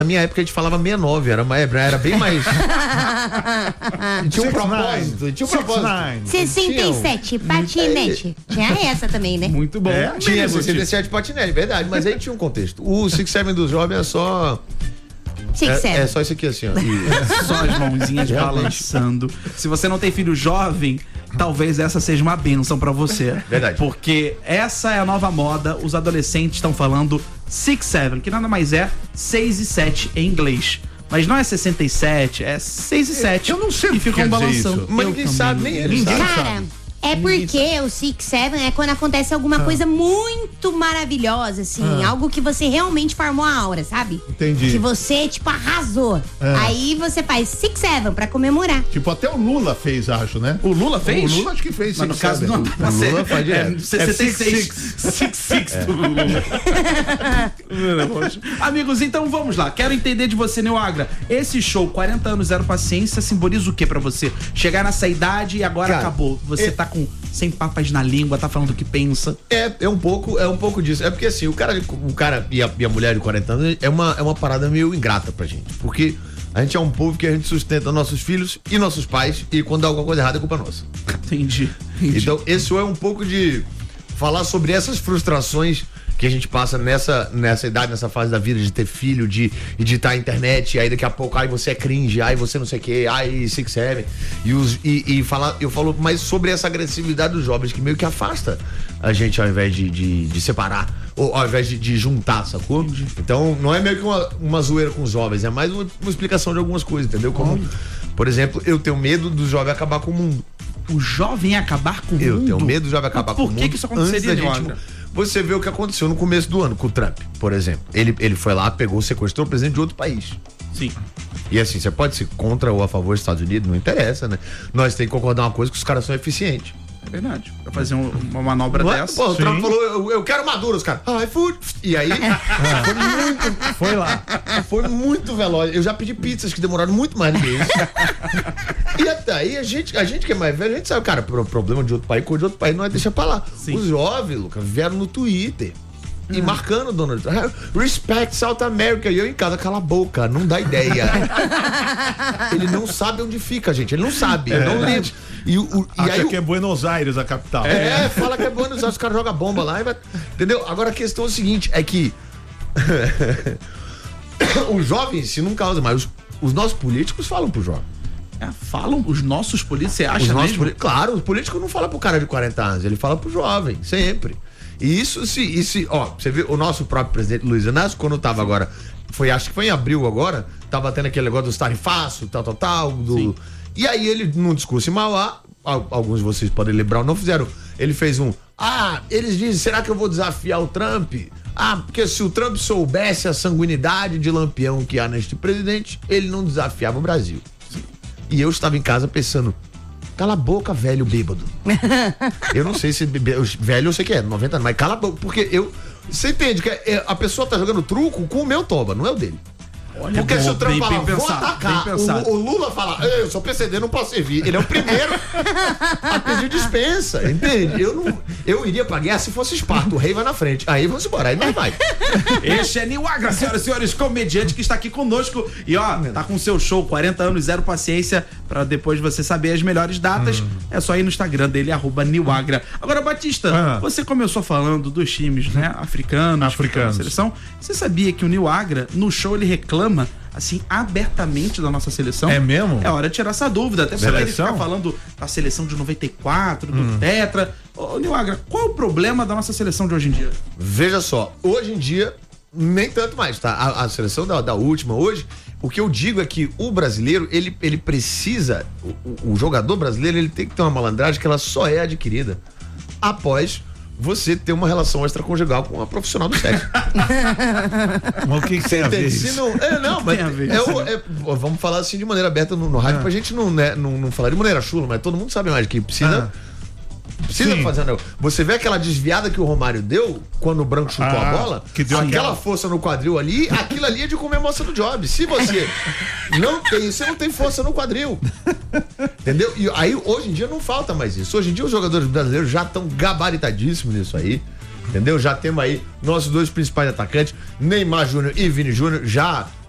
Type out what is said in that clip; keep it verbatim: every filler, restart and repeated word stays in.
Na minha época a gente falava sessenta e nove, era, era bem mais. Tinha um propósito. Tinha um propósito. sessenta e sete, patinete. Tinha essa também, né? Muito bom. É, tinha sessenta e sete patinete, verdade, mas aí tinha um contexto. O Six Seven dos jovens é só. Six, é, é só isso aqui assim, ó. É só as mãozinhas balançando. Se você não tem filho jovem, talvez essa seja uma bênção pra você. Verdade. Porque essa é a nova moda. Os adolescentes estão falando Six Seven, que nada mais é seis e sete em inglês. Mas não é sessenta e sete, é seis e sete. Eu não sei o e que ficam quer dizer balançando. isso. Mas ninguém sabe, nem eles sabem. Cara, é porque o Six Seven é quando acontece alguma Ah. coisa muito maravilhosa, assim. Ah. Algo que você realmente formou a aura, sabe? Entendi. Que você, tipo, arrasou. É. Aí você faz Six Seven pra comemorar. Tipo, até o Lula fez, acho, né? O Lula fez? O Lula acho que fez. Mas no Six caso Seven. não O Lula faz direto. é sessenta e seis. Six Six do Lula. Amigos, então vamos lá. Quero entender de você, Nil Agra. Esse show, quarenta anos, zero paciência, simboliza o que pra você? Chegar nessa idade e agora Cara, acabou. Você é- tá com sem papas na língua, tá falando o que pensa. É, é um pouco, é um pouco disso. É porque assim, o cara, o cara e, a, e a mulher de quarenta anos é uma, é uma parada meio ingrata pra gente. Porque a gente é um povo que a gente sustenta nossos filhos e nossos pais, e quando dá alguma coisa errada é culpa nossa. Entendi. Entendi. Então, esse é um pouco de falar sobre essas frustrações que a gente passa nessa, nessa idade, nessa fase da vida, de ter filho, de editar a internet, e aí daqui a pouco, ai, você é cringe, ai, você não sei o que, ai, Six Seven. E, os, e, e falar, eu falo mais sobre essa agressividade dos jovens, que meio que afasta a gente ao invés de, de, de separar, ou ao invés de, de juntar, sacou? Então, não é meio que uma, uma zoeira com os jovens, é mais uma, uma explicação de algumas coisas, entendeu? Como, por exemplo, eu tenho medo do jovem acabar com o mundo. O jovem acabar com o Eu mundo? tenho medo de jovem acabar Mas com o por mundo. que que isso aconteceria, antes da Nil gente- Agra? Você vê o que aconteceu no começo do ano com o Trump, por exemplo. Ele, ele foi lá, pegou, sequestrou o presidente de outro país. Sim. E assim, você pode ser contra ou a favor dos Estados Unidos, não interessa, né? Nós temos que concordar uma coisa, que os caras são eficientes. É verdade. Pra fazer um- uma manobra Não é? dessa. Pô, o Trump Sim. falou, eu, eu quero Maduro, os caras. Ai, fui. E aí, foi muito. Foi lá. Foi muito veloz. Eu já pedi pizzas que demoraram muito mais do que isso. E até aí, a gente, a gente que é mais velho, a gente sabe, cara, pro problema de outro país, coisa de outro país, não é deixar pra lá. Sim. Os jovens, Lucas, vieram no Twitter. E marcando o Donald Trump. Respect South America. E eu em casa, cala a boca, não dá ideia. Ele não sabe onde fica, gente. Ele não sabe, ele não lembra. E, o, e Acha aí, que é Buenos Aires a capital. é, fala que é Buenos Aires, os caras jogam bomba lá e vai. Entendeu? Agora a questão é o seguinte: é que. os jovens, se não causa, mas os, os nossos políticos falam pro jovem. É, falam os nossos políticos, você Os acha nossos mesmo? poli- Claro, o político não fala pro cara de quarenta anos, ele fala pro jovem, sempre. E isso se, e se ó, você vê o nosso próprio presidente Luiz Inácio, quando tava agora, foi, acho que foi em abril agora, tava tendo aquele negócio do tarifaço, tal, tal, tal, do. Sim. E aí ele, num discurso em Mauá, al- alguns de vocês podem lembrar, não fizeram, ele fez um, ah, eles dizem, será que eu vou desafiar o Trump? Ah, porque se o Trump soubesse a sanguinidade de lampião que há neste presidente, ele não desafiava o Brasil. E eu estava em casa pensando, cala a boca, velho bêbado. Eu não sei se bebe- velho eu sei que é, noventa anos, mas cala a boca, porque eu. Você entende que é- a pessoa tá jogando truco com o meu toba, não é o dele. Olha, Porque bom, se o Trump bem- falar, bem vou pensado, atacar, bem pensado. o, o Lula fala, eu sou P C D, não posso servir. Ele é o primeiro a pedir dispensa, entende? Eu, não, eu iria pra guerra se fosse Esparta, o rei vai na frente. Aí vamos embora, aí nós vai. Este é Nil Agra, senhoras e senhores, comediante que está aqui conosco. E ó, tá com seu show, quarenta anos, zero paciência, pra depois você saber as melhores datas. É só ir no Instagram dele, arroba Nil Agra. Agora, Batista, Ah. você começou falando dos times, né, africanos, Africanos. da seleção. Você sabia que o Nil Agra, no show, ele reclama, assim, abertamente da nossa seleção? É mesmo? É hora de tirar essa dúvida, até pra ele Seleção? ficar falando da seleção de noventa e quatro, do Tetra. Ô, Nil Agra, qual é o problema da nossa seleção de hoje em dia? Veja só, hoje em dia, nem tanto mais, tá? A, a seleção da, da última hoje, o que eu digo é que o brasileiro, ele, ele precisa, o, o- o jogador brasileiro, ele tem que ter uma malandragem que ela só é adquirida após você ter uma relação extraconjugal com uma profissional do sexo. Mas o que, que tem a ver Entende? Se isso? não, é, não, mas Tem a ver, é o- sim. é- vamos falar assim de maneira aberta no, no rádio, Ah. pra gente não, né, não, não falar de maneira chula, mas todo mundo sabe mais que precisa. Precisa Sim. fazer, não. Você vê aquela desviada que o Romário deu quando o Branco chutou Ah, a bola? que deu aquela aquela- força no quadril ali, aquilo ali é de comer a moça do job. Se você não tem, você não tem força no quadril. Entendeu? E aí, hoje em dia, não falta mais isso. Hoje em dia, os jogadores brasileiros já estão gabaritadíssimos nisso aí. Entendeu? Já temos aí nossos dois principais atacantes, Neymar Júnior e Vini Júnior, já